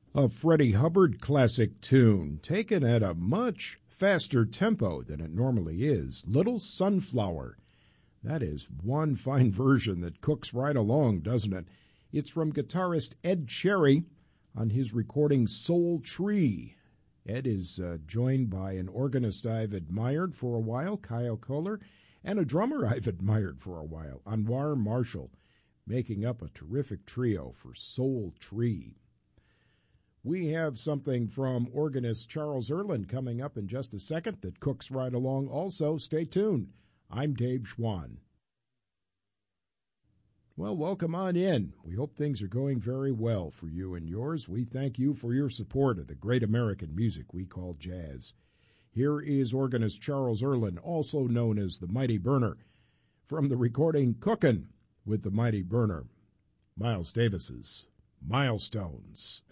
A Freddie Hubbard classic tune, taken at a much faster tempo than it normally is. Little Sunflower. That is one fine version that cooks right along, doesn't it? It's from guitarist Ed Cherry on his recording Soul Tree. Ed is joined by an organist I've admired for a while, Kyle Kohler, and a drummer I've admired for a while, Anwar Marshall, making up a terrific trio for Soul Tree. We have something from organist Charles Earland coming up in just a second that cooks right along also. Stay tuned. I'm Dave Schwann. Well, welcome on in. We hope things are going very well for you and yours. We thank you for your support of the great American music we call jazz. Here is organist Charles Earland, also known as the Mighty Burner, from the recording Cookin' with the Mighty Burner, Miles Davis's Milestones.